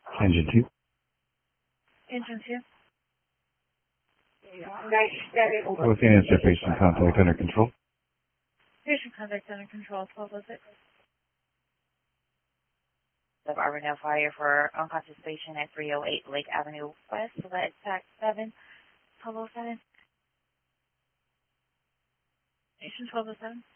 Engine 2. Engine 2. With the answer, patient contact under control. Patient contact under control, 1206. I will now fire for unconscious patient at 308 Lake Avenue West. So that's tax 7, 1207. Patient 1207.